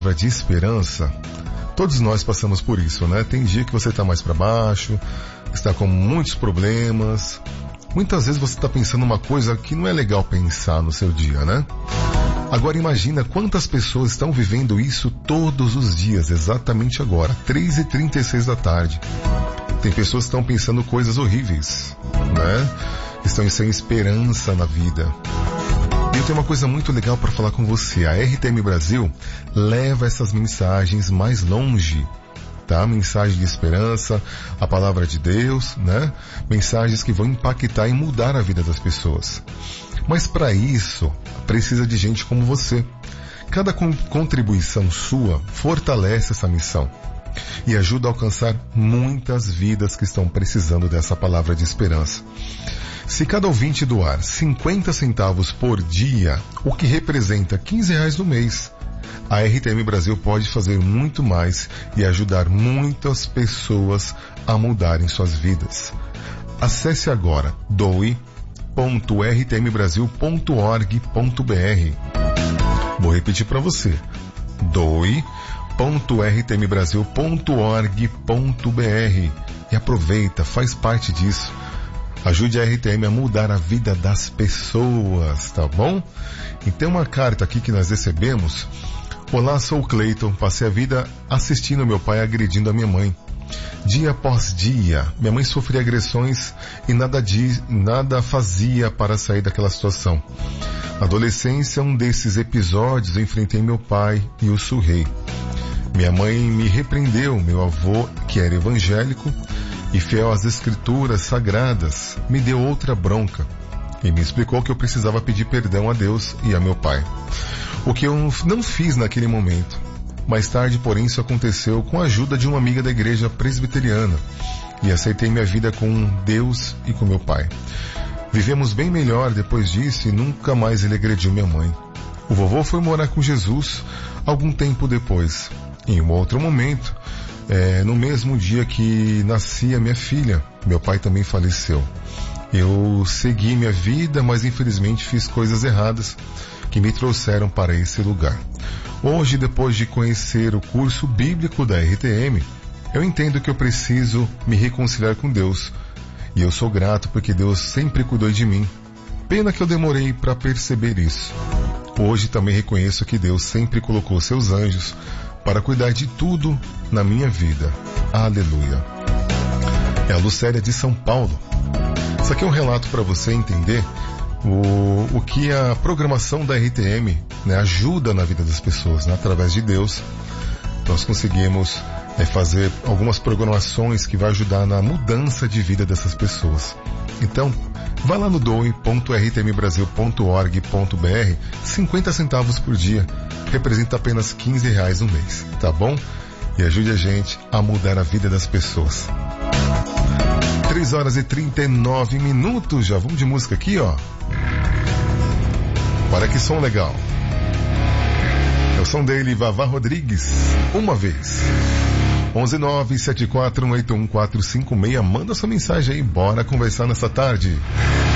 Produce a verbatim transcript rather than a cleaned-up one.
de esperança, todos nós passamos por isso, né? Tem dia que você está mais para baixo, está com muitos problemas. Muitas vezes você está pensando uma coisa que não é legal pensar no seu dia, né? Agora imagina quantas pessoas estão vivendo isso todos os dias, exatamente agora, três e trinta e seis da tarde. Tem pessoas que estão pensando coisas horríveis, né? Estão sem esperança na vida. E eu tenho uma coisa muito legal para falar com você. A R T M Brasil leva essas mensagens mais longe, tá? Mensagem de esperança, a palavra de Deus, né? Mensagens que vão impactar e mudar a vida das pessoas. Mas para isso, precisa de gente como você. Cada contribuição sua fortalece essa missão e ajuda a alcançar muitas vidas que estão precisando dessa palavra de esperança. Se cada ouvinte doar cinquenta centavos por dia, o que representa quinze reais no mês, a R T M Brasil pode fazer muito mais e ajudar muitas pessoas a mudarem suas vidas. Acesse agora doe ponto r t m brasil ponto org ponto b r. Vou repetir para você. doe ponto r t m brasil ponto org ponto b r. E aproveita, faz parte disso. Ajude a R T M a mudar a vida das pessoas, tá bom? E tem uma carta aqui que nós recebemos. Olá, sou o Cleiton. Passei a vida assistindo meu pai agredindo a minha mãe. Dia após dia, minha mãe sofria agressões e nada, de, nada fazia para sair daquela situação. Na adolescência, um desses episódios, eu enfrentei meu pai e o surrei. Minha mãe me repreendeu, meu avô, que era evangélico e fiel às escrituras sagradas, me deu outra bronca e me explicou que eu precisava pedir perdão a Deus e a meu pai. O que eu não fiz naquele momento. Mais tarde, porém, isso aconteceu com a ajuda de uma amiga da igreja presbiteriana e aceitei minha vida com Deus e com meu pai. Vivemos bem melhor depois disso e nunca mais ele agrediu minha mãe. O vovô foi morar com Jesus algum tempo depois. Em um outro momento, É, no mesmo dia que nascia minha filha, meu pai também faleceu. Eu segui minha vida, mas infelizmente fiz coisas erradas que me trouxeram para esse lugar. Hoje, depois de conhecer o curso bíblico da R T M, eu entendo que eu preciso me reconciliar com Deus. E eu sou grato porque Deus sempre cuidou de mim. Pena que eu demorei para perceber isso. Hoje também reconheço que Deus sempre colocou seus anjos para cuidar de tudo na minha vida. Aleluia. É a Lucélia de São Paulo. Isso aqui é um relato para você entender o, o que a programação da R T M, né, ajuda na vida das pessoas, né? Através de Deus, nós conseguimos é, fazer algumas programações que vai ajudar na mudança de vida dessas pessoas. Então, vai lá no doe ponto r t m brasil ponto org ponto b r, cinquenta centavos por dia, representa apenas quinze reais no mês, tá bom? E ajude a gente a mudar a vida das pessoas. três horas e trinta e nove minutos, já vamos de música aqui, ó. Olha que som legal. É o som dele, Vavá Rodrigues, Uma Vez. onze nove sete quatro um oito um quatro cinco seis, manda sua mensagem aí, bora conversar nessa tarde.